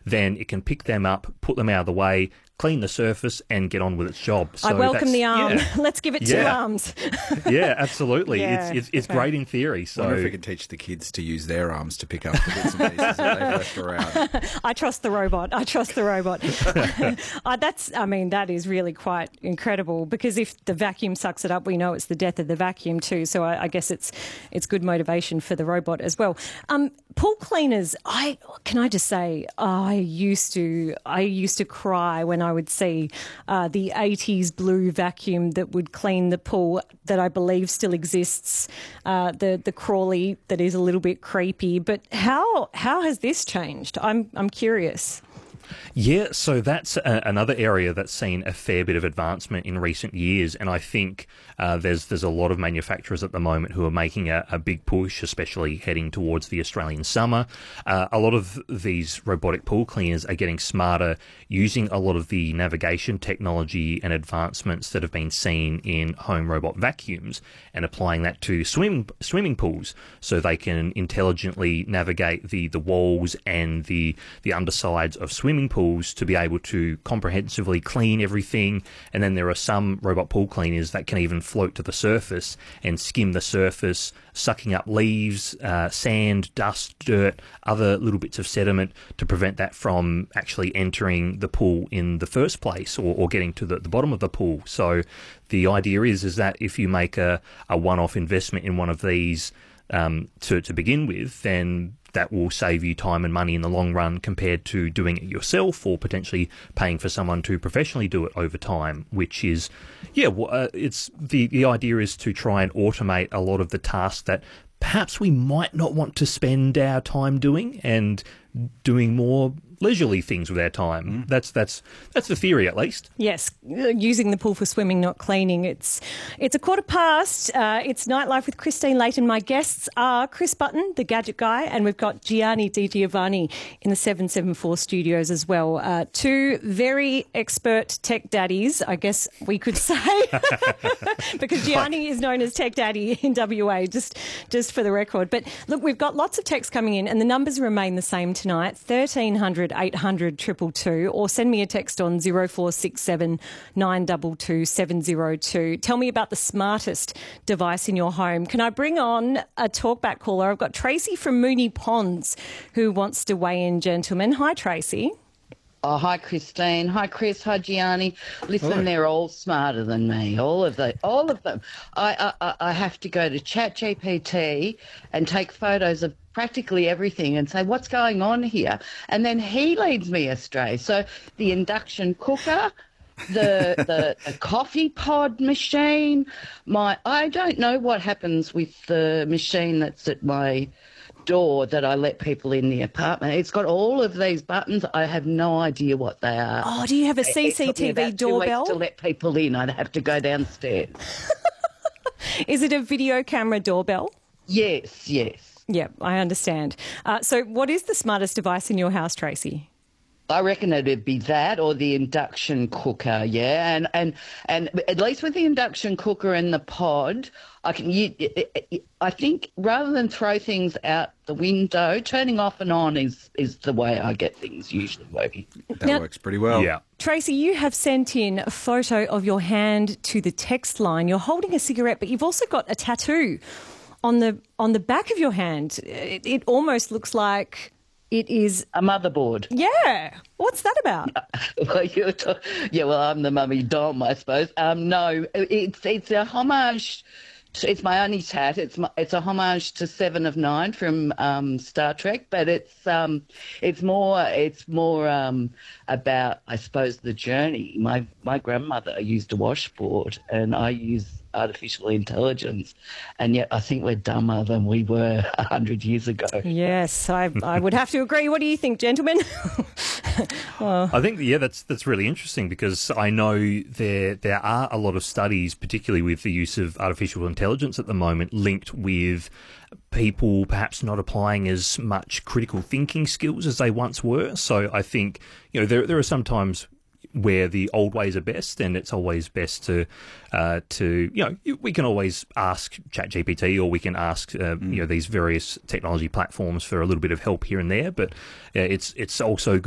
then it can pick them up, put them out of the way, clean the surface and get on with its job. So I welcome the arm. Yeah. Let's give it 2 arms. Yeah, absolutely. Yeah. It's great in theory. So I wonder if we can teach the kids to use their arms to pick up the bits and pieces that they've left around. I trust the robot. That is really quite incredible, because if the vacuum sucks it up, we know it's the death of the vacuum too. So I guess it's good motivation for the robot as well. Pool cleaners, can I just say, I used to cry when I would see the 80s blue vacuum that would clean the pool that I believe still exists, the Crawley that is a little bit creepy. But how has this changed? I'm curious. Yeah, so that's another area that's seen a fair bit of advancement in recent years, and I think there's a lot of manufacturers at the moment who are making a big push, especially heading towards the Australian summer. A lot of these robotic pool cleaners are getting smarter, using a lot of the navigation technology and advancements that have been seen in home robot vacuums, and applying that to swimming pools, so they can intelligently navigate the walls and the undersides of swimming pools to be able to comprehensively clean everything. And then there are some robot pool cleaners that can even float to the surface and skim the surface, sucking up leaves, sand, dust, dirt, other little bits of sediment to prevent that from actually entering the pool in the first place, or getting to the bottom of the pool. So the idea is that if you make a one-off investment in one of these to begin with, then that will save you time and money in the long run, compared to doing it yourself or potentially paying for someone to professionally do it over time, which is, it's the idea is to try and automate a lot of the tasks that perhaps we might not want to spend our time doing, and doing more leisurely things with our time. That's the theory, at least. Yes, using the pool for swimming, not cleaning. It's 1:15. It's Nightlife with Christine Layton. My guests are Chris Button, the gadget guy, and we've got Gianni Di Giovanni in the 774 studios as well. Two very expert tech daddies, I guess we could say, because Gianni is known as Tech Daddy in WA, just for the record. But look, we've got lots of texts coming in, and the numbers remain the same tonight: 1300 800 222, or send me a text on 0467 922 702. Tell me about the smartest device in your home. Can I bring on a talkback caller? I've got Tracy from Moonee Ponds who wants to weigh in, gentlemen. Hi, Tracy. Oh, hi, Christine. Hi, Chris. Hi, Gianni. Listen, Hello. They're all smarter than me. All of them. I have to go to ChatGPT and take photos of practically everything and say, what's going on here? And then he leads me astray. So the induction cooker, the coffee pod machine, I don't know what happens with the machine that's at my door that I let people in the apartment. It's got all of these buttons. I have no idea what they are. Oh, do you have a CCTV doorbell? 2 weeks to let people in. I'd have to go downstairs. Is it a video camera doorbell? Yes. Yeah, I understand. So what is the smartest device in your house, Tracy? I reckon it'd be that or the induction cooker, yeah. And at least with the induction cooker and the pod, I think rather than throw things out the window, turning off and on is the way I get things usually working. That works pretty well. Yeah. Tracy, you have sent in a photo of your hand to the text line. You're holding a cigarette, but you've also got a tattoo on the back of your hand. It almost looks like it is A motherboard. Yeah. What's that about? Well, I'm the mummy Dom, I suppose. No, it's a homage. It's my only tat. It's a homage to Seven of Nine from Star Trek, but it's more about, I suppose, the journey. My grandmother used a washboard, and I use artificial intelligence, and yet I think we're dumber than we were 100 years ago. Yes, I would have to agree. What do you think, gentlemen? I think, that's really interesting, because I know there are a lot of studies, particularly with the use of artificial intelligence at the moment, linked with people perhaps not applying as much critical thinking skills as they once were. So I think, there are some times where the old ways are best, and it's always best to we can always ask ChatGPT, or we can ask these various technology platforms for a little bit of help here and there, but it's also good